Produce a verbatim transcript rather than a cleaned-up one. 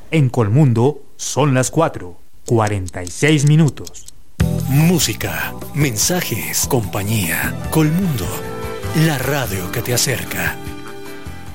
En Colmundo son las cuatro, cuarenta y seis minutos. Música, mensajes, compañía. Colmundo, la radio que te acerca.